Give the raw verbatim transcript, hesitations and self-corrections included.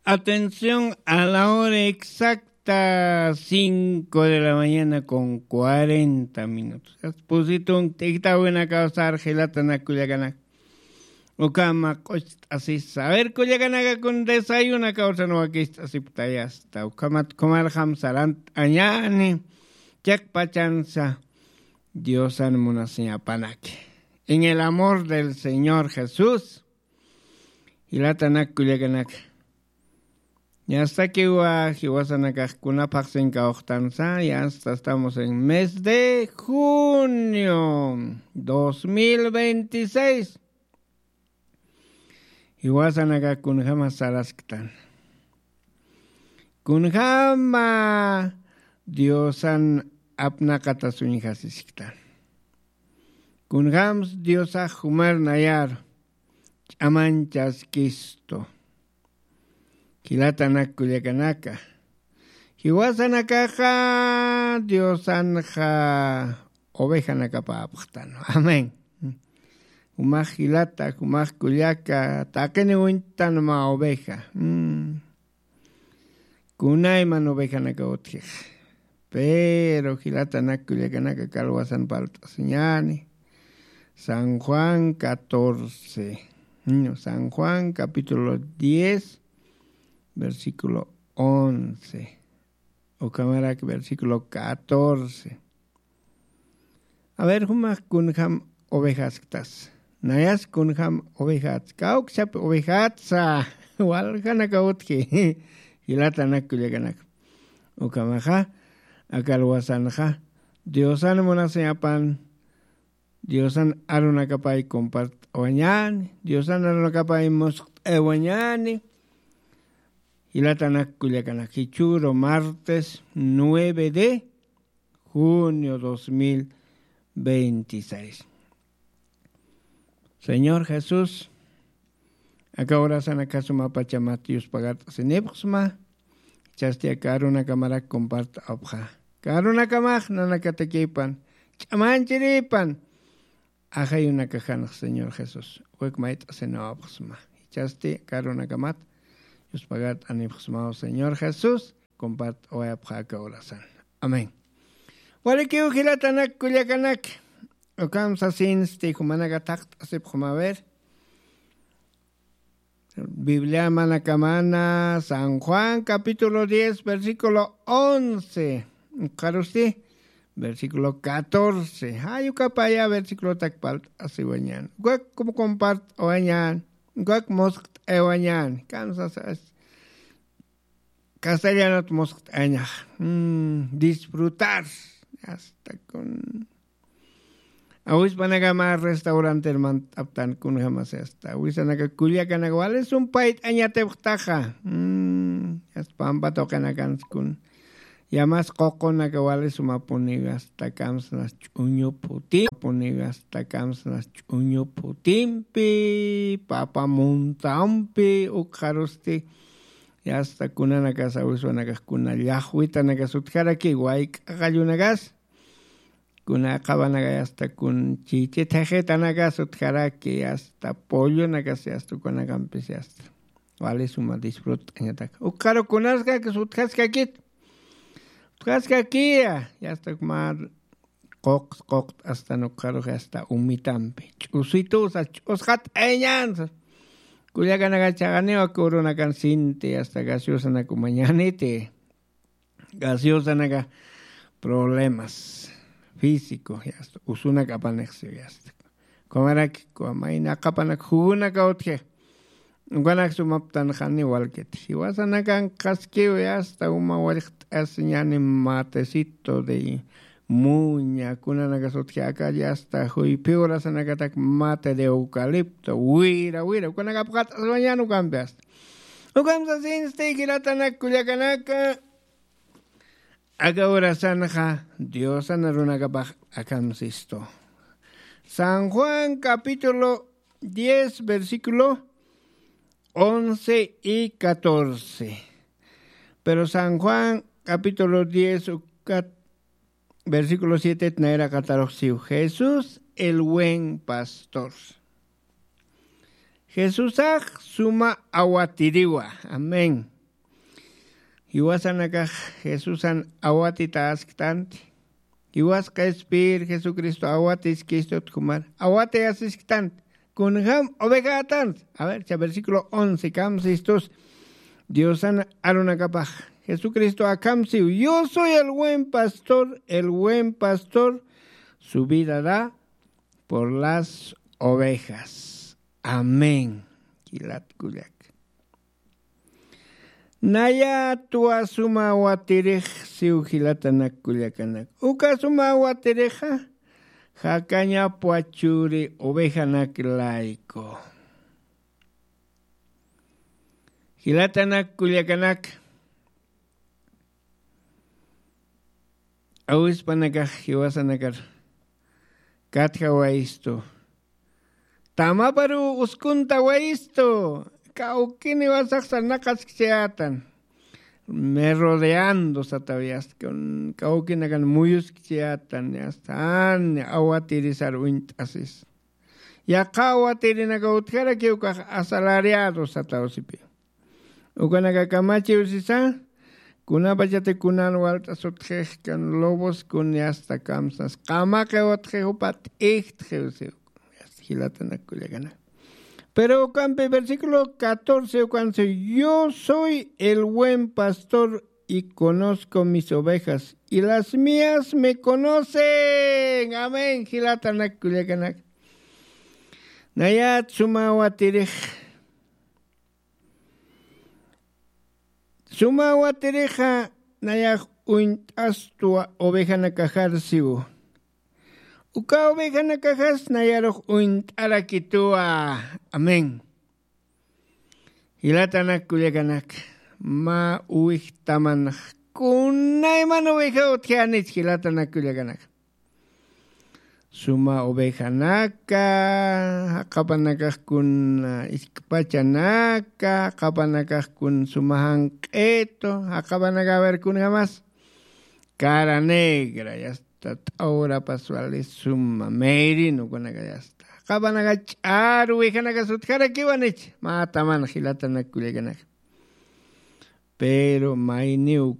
Atención a la hora exacta, cinco de la mañana con cuarenta minutos. Pusito un ticta buena causa argelata culiacanac. Ukama así saber culiacanaga con desayuna causa no aquí así putayasta. Ukamat comal hamsalant añani. Jack pachanza. Dios anmunasia panaque. En el amor del Señor Jesús. Y la tanak culiacanac. Ya hasta que hubo una paxenca octanza, ya hasta estamos en mes de junio dos mil veintiséis. Y wasanaka kunjama salasktan. Kunjama diosan apnakata sunijasisktan. Kunjams diosa humar nayar chamanchas kisto. Kilatanak kuliakanaka. Hiwasanakaja diosanja oveja nakapapchtano. Amén. Umaj hilata, umaj kuliaka, takene wintan ma oveja. Mm. Kunaiman oveja nakaotje. Pero hilatanak kuliakanaka kalwasan palta señani. San Juan catorce. No, San Juan capítulo diez. Versículo once. O cámara que versículo catorce. A ver, humas kunham ovejas tas. Nayas kunham ovejas. Kauk sap ovejatsa. Walgana kautki. Hilatanak kuliaganak. O kamaja. Akalwasanja. Diosan monaseapan. Diosan arunakapay compart oañani. Diosan arunakapay mos ewañani. Y la Tanakuyacanaquichuro, martes nueve de junio dos mil veintiséis. Señor Jesús, acá ahora sana casuma pachamatius pagat senebsma, chastia caruna cámara comparta obja. Caruna camaj nanakatequipan, chamanchiripan. Ajay una cajana, Señor Jesús, huecmait senobsma. Chastia caruna camat. Dios pagat anibusmao Señor Jesús, compart oapjaka orasan. Amén. Walekiu hilatanak kuliakanak. Okam sasin sti humanagatak asip humaver. Biblia manakamana San Juan capítulo diez versículo once. Karusti versículo catorce. Hayukapaya versículo takpalt asiwañan. Guak como compart oañan. Guak moskt ewañan. Kansas castellano moskt aña. Disfrutar. Hasta con Awis panagama restaurante el man aptan kun jamás hasta. Awis anaga kuliakanagwal es un pait añate btaja. Es pamba tokanakan kun. Yamas coco nagawal es uma poniga hasta kamsnas chuño puti. Poniga hasta kamsnas chuño putimpi. Papa montampi ukharusti. Ya hasta kunana casa awis wanagas kuna yahuita nagasutjara ki guaik agayunagas. Kuna kabanaga hasta kun chiche tajeta nagasutjara ki hasta pollo nagas hasta kunagampis hasta. Vale suma disfrut añatak. Ukaro kunasga que sutjaska kit. Sutjaska kia. Ya hasta kumar kok kok hasta no karo hasta umitampi. Usitus oshat eñan. Kuliaka nagachagane o corona cansinte hasta gaseosa nakumañanete. Gaseosa naga problemas físicos ya hasta usuna kapanexio ya hasta. Comarak comaina kapanak huna kautje. Guanak sumaptan jani walket. Si vas a nagan casqueo ya hasta uma walkt aseñane matecito de muña, kuna nagasotje acá ya hasta hui piora sanagatak mate de eucalipto, huira, huira, kuna kapkat mañana cambias. Ukam sa sinste kilatanak kuliakanaka. Aga ora sanja, Dios anarunagabaj akam sisto. San Juan capítulo diez versículo once y catorce. Pero San Juan capítulo diez versículo siete tnaera kataroxiu. Jesús el buen pastor. Jesusaj suma awatiriwa. Amén. Iwasanaka Jesusan awatita asktanti. Iwaska espir Jesucristo awatis Cristo kumar. Awate asistant. Kunham ovegatant. A ver, ya versículo once. Camsistos. Diosan arunakapaj. Jesucristo acamsiu. Yo soy el buen pastor. El buen pastor su vida da por las ovejas. Amén. Kilat kuyak. Naya tua suma watirij siu hilatanak kulyakanak. Uka suma watireja jakaña puachuri ovejanak laiko. Hilatanak kulyakanak. Awis panakaj hiwasanakar. Katja waisto. Tamaparu uskunta waisto. Kaukini wasaksanacas xiatan. Me rodeando satavias con kaukina kan muyus xiatan ya están awatirizar uintasis. Ya kawatirina kautjara que uka asalariado satausipi. Ukanaga kamachi usisa kuna bajate kunan walta sotjej kan lobos kun hasta kamsas. Kamaka otjejupat ichtjeusiu. Hilatanak kulegana. Pero campe versículo catorce, cuando yo soy el buen pastor y conozco mis ovejas y las mías me conocen. Amén. Hilatanak kuliakanak. Nayat sumawatirij. Sumawatirija nayak uintastua oveja nakajar sibu. Uka oveja nakajas nayaroj uint arakitua. Amén. Hilatanak kuliakanak. Ma uich tamanaj. Kunayman oveja otjanich hilatanak kuliakanak. Suma oveja naka. Kapanakaj kun iskpachanaka. Kapanakaj kun sumahan keto. Kapanakaver kun jamás. Cara negra, ya está. Ahora pasó a la suma merino con la gasta. Cabanaga charu y canaga sutkara kiwanich. Mata man gilata na kuleganak. Pero mainiu